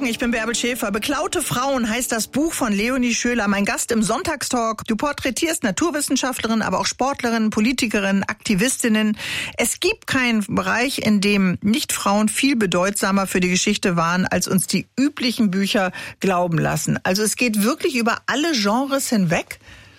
Morgen, ich bin Bärbel Schäfer. Beklaute Frauen heißt das Buch von Leonie Schöler, mein Gast im Sonntagstalk. Du porträtierst Naturwissenschaftlerinnen, aber auch Sportlerinnen, Politikerinnen, Aktivistinnen. Es gibt keinen Bereich, in dem Nicht-Frauen viel bedeutsamer für die Geschichte waren, als uns die üblichen Bücher glauben lassen. Also es geht wirklich über alle Genres hinweg?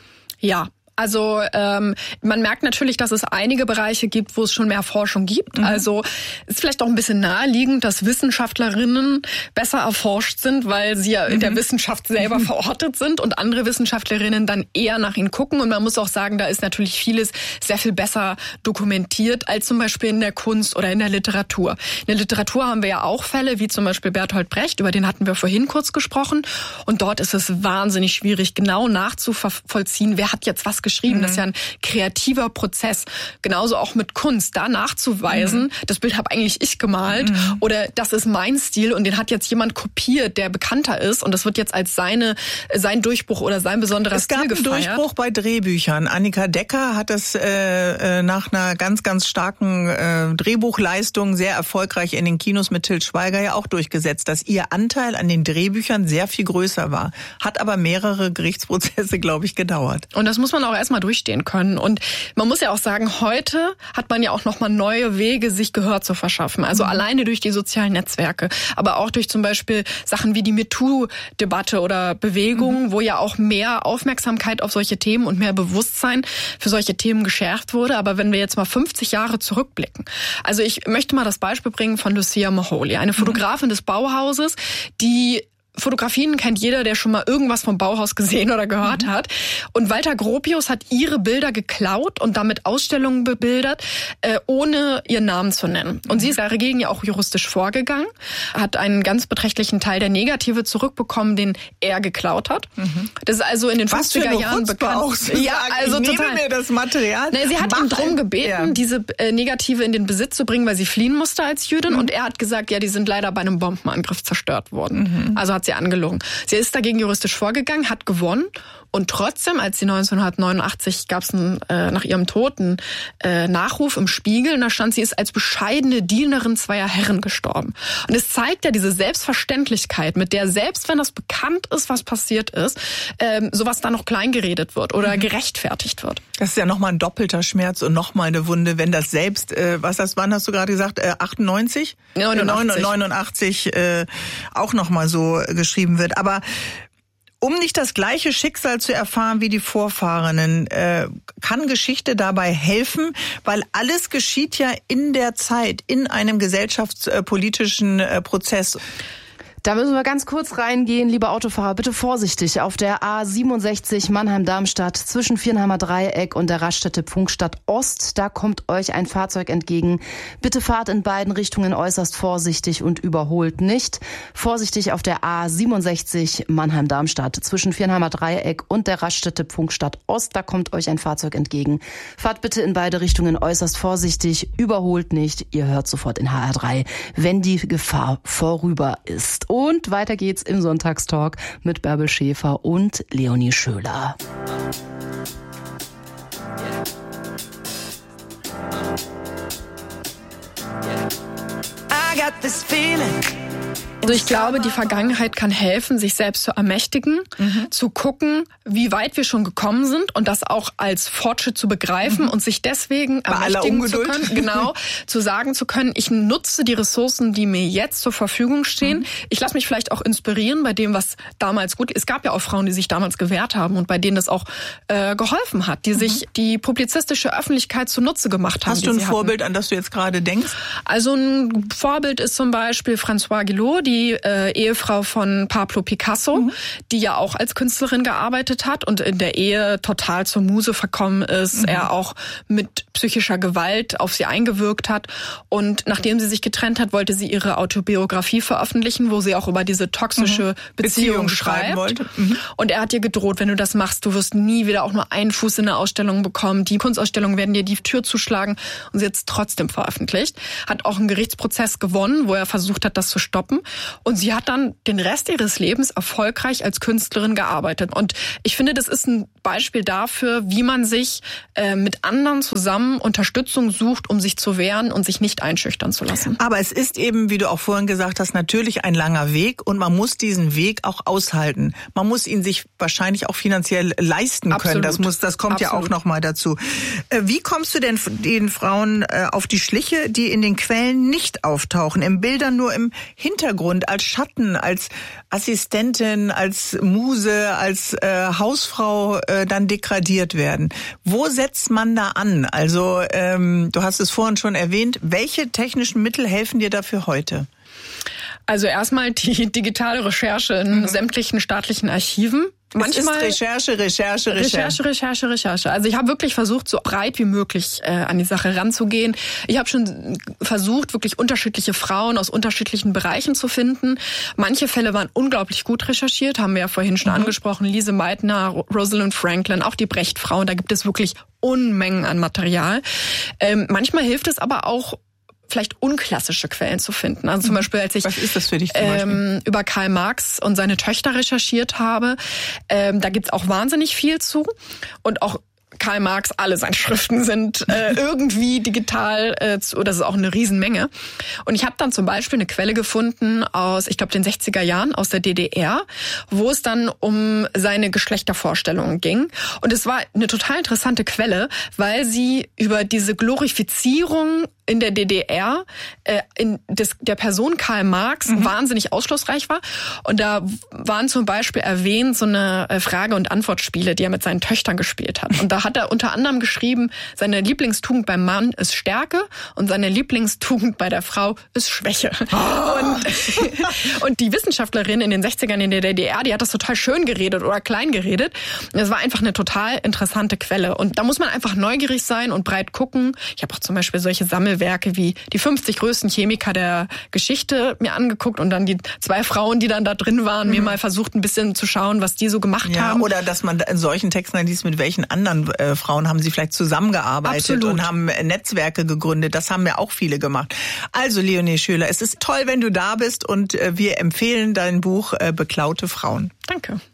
Ja. Also man merkt natürlich, dass es einige Bereiche gibt, wo es schon mehr Forschung gibt. Also ist vielleicht auch ein bisschen naheliegend, dass Wissenschaftlerinnen besser erforscht sind, weil sie ja in der Wissenschaft selber verortet sind und andere Wissenschaftlerinnen dann eher nach ihnen gucken. Und man muss auch sagen, da ist natürlich vieles sehr viel besser dokumentiert als zum Beispiel in der Kunst oder in der Literatur. In der Literatur haben wir ja auch Fälle, wie zum Beispiel Bertolt Brecht, über den hatten wir vorhin kurz gesprochen. Und dort ist es wahnsinnig schwierig, genau nachzuvollziehen, wer hat jetzt was geschrieben. Das ist ja ein kreativer Prozess. Genauso auch mit Kunst, da nachzuweisen, das Bild habe eigentlich ich gemalt oder das ist mein Stil und den hat jetzt jemand kopiert, der bekannter ist und das wird jetzt als sein Durchbruch oder sein besonderer Stil gefeiert. Es gab einen Durchbruch bei Drehbüchern. Annika Decker hat das nach einer ganz, ganz starken Drehbuchleistung sehr erfolgreich in den Kinos mit Til Schweiger ja auch durchgesetzt, dass ihr Anteil an den Drehbüchern sehr viel größer war. Hat aber mehrere Gerichtsprozesse, glaube ich, gedauert. Und das muss man auch erstmal durchstehen können. Und man muss ja auch sagen, heute hat man ja auch nochmal neue Wege, sich Gehör zu verschaffen. Also alleine durch die sozialen Netzwerke, aber auch durch zum Beispiel Sachen wie die MeToo-Debatte oder Bewegung, wo ja auch mehr Aufmerksamkeit auf solche Themen und mehr Bewusstsein für solche Themen geschärft wurde. Aber wenn wir jetzt mal 50 Jahre zurückblicken. Also ich möchte mal das Beispiel bringen von Lucia Moholy, eine Fotografin des Bauhauses, die Fotografien kennt jeder, der schon mal irgendwas vom Bauhaus gesehen oder gehört hat. Und Walter Gropius hat ihre Bilder geklaut und damit Ausstellungen bebildert, ohne ihren Namen zu nennen. Und sie ist dagegen ja auch juristisch vorgegangen, hat einen ganz beträchtlichen Teil der Negative zurückbekommen, den er geklaut hat. Das ist also in den 50er Jahren bekannt. Ja, also ich nehme mir das Material. Nee, sie hat ihn drum gebeten, diese Negative in den Besitz zu bringen, weil sie fliehen musste als Jüdin. Und er hat gesagt, ja, die sind leider bei einem Bombenangriff zerstört worden. Also hat sie angelogen. Sie ist dagegen juristisch vorgegangen, hat gewonnen und trotzdem, als sie 1989 gab es nach ihrem Tod einen Nachruf im Spiegel und da stand, sie ist als bescheidene Dienerin zweier Herren gestorben. Und es zeigt ja diese Selbstverständlichkeit, mit der selbst wenn das bekannt ist, was passiert ist, sowas dann noch kleingeredet wird oder gerechtfertigt wird. Das ist ja nochmal ein doppelter Schmerz und nochmal eine Wunde, wenn das selbst, wann hast du gerade gesagt, 98? 89 auch nochmal so geschrieben wird. Aber um nicht das gleiche Schicksal zu erfahren wie die Vorfahrenen, kann Geschichte dabei helfen, weil alles geschieht ja in der Zeit, in einem gesellschaftspolitischen Prozess. Da müssen wir ganz kurz reingehen, liebe Autofahrer, bitte vorsichtig. Auf der A67 Mannheim-Darmstadt zwischen Viernheimer Dreieck und der Raststätte Pfungstadt Ost, da kommt euch ein Fahrzeug entgegen. Bitte fahrt in beiden Richtungen äußerst vorsichtig und überholt nicht. Vorsichtig auf der A67 Mannheim-Darmstadt zwischen Viernheimer Dreieck und der Raststätte Pfungstadt Ost, da kommt euch ein Fahrzeug entgegen. Fahrt bitte in beide Richtungen äußerst vorsichtig, überholt nicht. Ihr hört sofort in HR3, wenn die Gefahr vorüber ist. Und weiter geht's im Sonntagstalk mit Bärbel Schäfer und Leonie Schöler. I got this feeling. Also ich glaube, die Vergangenheit kann helfen, sich selbst zu ermächtigen, zu gucken, wie weit wir schon gekommen sind und das auch als Fortschritt zu begreifen und sich deswegen ermächtigen zu können, genau, zu sagen zu können, ich nutze die Ressourcen, die mir jetzt zur Verfügung stehen. Ich lasse mich vielleicht auch inspirieren bei dem, was damals gut ist. Es gab ja auch Frauen, die sich damals gewehrt haben und bei denen das auch geholfen hat, die sich die publizistische Öffentlichkeit zunutze gemacht haben. Hast du ein Vorbild, an das du jetzt gerade denkst? Also ein Vorbild ist zum Beispiel Françoise Guillot, die Ehefrau von Pablo Picasso, die ja auch als Künstlerin gearbeitet hat und in der Ehe total zur Muse verkommen ist. Er auch mit psychischer Gewalt auf sie eingewirkt hat. Und nachdem sie sich getrennt hat, wollte sie ihre Autobiografie veröffentlichen, wo sie auch über diese toxische Beziehung schreibt. Wollte. Und er hat ihr gedroht, wenn du das machst, du wirst nie wieder auch nur einen Fuß in eine Ausstellung bekommen. Die Kunstausstellungen werden dir die Tür zuschlagen. Und sie hat es trotzdem veröffentlicht. Hat auch einen Gerichtsprozess gewonnen, wo er versucht hat, das zu stoppen. und sie hat dann den Rest ihres Lebens erfolgreich als Künstlerin gearbeitet. Und ich finde, das ist ein Beispiel dafür, wie man sich mit anderen zusammen Unterstützung sucht, um sich zu wehren und sich nicht einschüchtern zu lassen. Aber es ist eben, wie du auch vorhin gesagt hast, natürlich ein langer Weg und man muss diesen Weg auch aushalten. Man muss ihn sich wahrscheinlich auch finanziell leisten können. Absolut. Das kommt ja auch noch mal dazu. Wie kommst du denn den Frauen auf die Schliche, die in den Quellen nicht auftauchen, in Bildern nur im Hintergrund, als Schatten, als Assistentin, als Muse, als Hausfrau dann degradiert werden? Wo setzt man da an? Also du hast es vorhin schon erwähnt. Welche technischen Mittel helfen dir dafür heute? Also erstmal die digitale Recherche in sämtlichen staatlichen Archiven. Manchmal es ist Recherche. Also ich habe wirklich versucht, so breit wie möglich an die Sache ranzugehen. Ich habe schon versucht, wirklich unterschiedliche Frauen aus unterschiedlichen Bereichen zu finden. Manche Fälle waren unglaublich gut recherchiert, haben wir ja vorhin schon angesprochen. Lise Meitner, Rosalind Franklin, auch die Brecht-Frauen. Da gibt es wirklich Unmengen an Material. Manchmal hilft es aber auch, vielleicht unklassische Quellen zu finden. Also zum Beispiel, als ich Was ist das für dich zum Beispiel? Über Karl Marx und seine Töchter recherchiert habe, da gibt's auch wahnsinnig viel zu. Und auch Karl Marx, alle seine Schriften sind irgendwie digital, oder das ist auch eine Riesenmenge. Und ich habe dann zum Beispiel eine Quelle gefunden aus, ich glaube, den 60er Jahren aus der DDR, wo es dann um seine Geschlechtervorstellungen ging. Und es war eine total interessante Quelle, weil sie über diese Glorifizierung in der DDR der Person Karl Marx wahnsinnig ausschlussreich war. Und da waren zum Beispiel erwähnt so eine Frage- und Antwortspiele, die er mit seinen Töchtern gespielt hat. Und da hat er unter anderem geschrieben, seine Lieblingstugend beim Mann ist Stärke und seine Lieblingstugend bei der Frau ist Schwäche. Und die Wissenschaftlerin in den 60ern in der DDR, die hat das total schön geredet oder klein geredet. Das war einfach eine total interessante Quelle. Und da muss man einfach neugierig sein und breit gucken. Ich habe auch zum Beispiel solche Sammelwerke wie die 50 größten Chemiker der Geschichte mir angeguckt und dann die 2 Frauen, die dann da drin waren, mir mal versucht, ein bisschen zu schauen, was die so gemacht haben. Oder dass man in solchen Texten dann liest, mit welchen anderen Frauen haben sie vielleicht zusammengearbeitet. Absolut. Und haben Netzwerke gegründet. Das haben ja auch viele gemacht. Also Leonie Schöler, es ist toll, wenn du da bist und wir empfehlen dein Buch Beklaute Frauen. Danke.